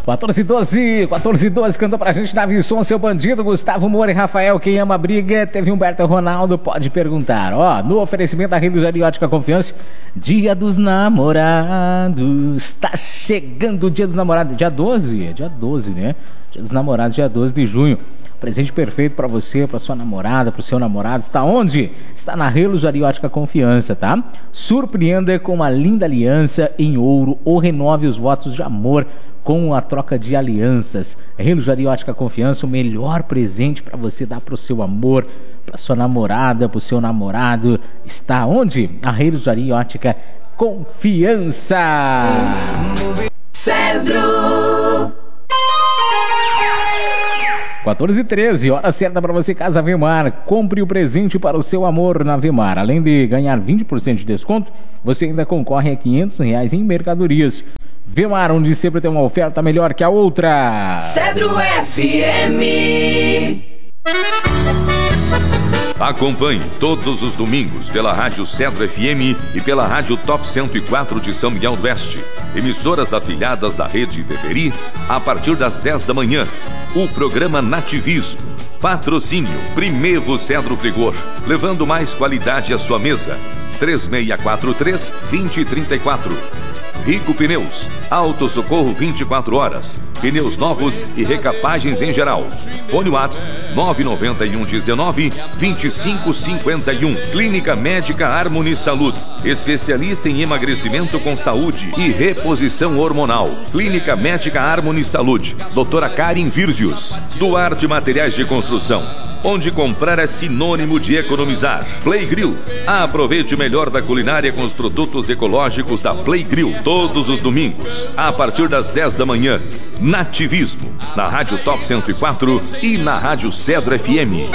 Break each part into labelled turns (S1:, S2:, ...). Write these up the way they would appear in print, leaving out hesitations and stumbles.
S1: 14h12, cantou pra gente Davi Som, seu bandido, Gustavo Moura e Rafael, quem ama briga, teve Humberto Ronaldo, pode perguntar. Ó, no oferecimento da Relojaria Ótica Confiança, Dia dos Namorados, tá chegando o Dia dos Namorados, dia 12, né? Dia dos Namorados, dia 12 de junho. Presente perfeito para você, para sua namorada, para o seu namorado. Está onde? Está na Relojaria Ótica Confiança, tá? Surpreenda com uma linda aliança em ouro ou renove os votos de amor com a troca de alianças. Relojaria Ótica Confiança, o melhor presente para você dar para o seu amor, para sua namorada, para o seu namorado. Está onde? A Relojaria Ótica Confiança.
S2: Cedro.
S1: 14h13, hora certa para você, Casa Vemar. Compre o presente para o seu amor na Vemar. Além de ganhar 20% de desconto, você ainda concorre a R$500 em mercadorias. Vemar, onde sempre tem uma oferta melhor que a outra.
S2: Cedro FM.
S3: Acompanhe todos os domingos pela Rádio Cedro FM e pela Rádio Top 104 de São Miguel do Oeste. Emissoras afiliadas da rede Beberi, a partir das 10 da manhã. O programa Nativismo. Patrocínio Primeiro Cedro Frigor, levando mais qualidade à sua mesa. 3643-2034. Rico Pneus, Auto Socorro 24 horas, pneus novos e recapagens em geral. Fone WhatsApp 99119-2551. Clínica Médica Harmony Saúde, especialista em emagrecimento com saúde e reposição hormonal. Clínica Médica Harmony Saúde, doutora Karen Virgius. Duarte Materiais de Construção, onde comprar é sinônimo de economizar. Play Grill, aproveite o melhor da culinária com os produtos ecológicos da Play Grill. Todos os domingos, a partir das 10 da manhã. Nativismo, na Rádio Top 104 e na Rádio Cedro FM.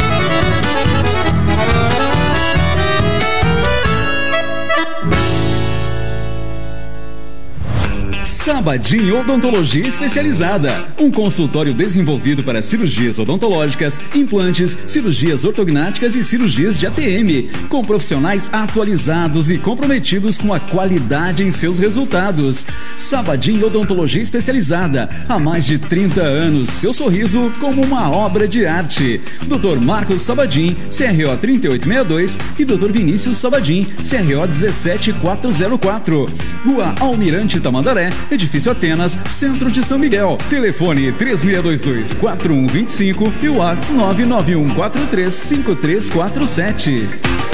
S4: Sabadin Odontologia Especializada, um consultório desenvolvido para cirurgias odontológicas, implantes, cirurgias ortognáticas e cirurgias de ATM, com profissionais atualizados e comprometidos com a qualidade em seus resultados. Sabadin Odontologia Especializada, há mais de 30 anos, seu sorriso como uma obra de arte. Dr. Marcos Sabadin, CRO 3862 e Dr. Vinícius Sabadin, CRO 17404. Rua Almirante Tamandaré, Edifício Atenas, Centro de São Miguel. Telefone 3622-4125 e o WhatsApp 991435347.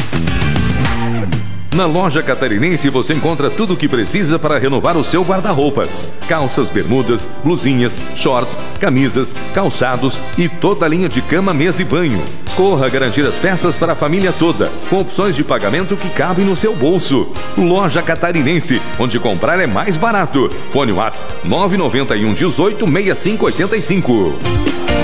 S3: Na Loja Catarinense você encontra tudo o que precisa para renovar o seu guarda-roupas. Calças, bermudas, blusinhas, shorts, camisas, calçados e toda a linha de cama, mesa e banho. Corra garantir as peças para a família toda, com opções de pagamento que cabem no seu bolso. Loja Catarinense, onde comprar é mais barato. Fone WhatsApp 991 18 6585.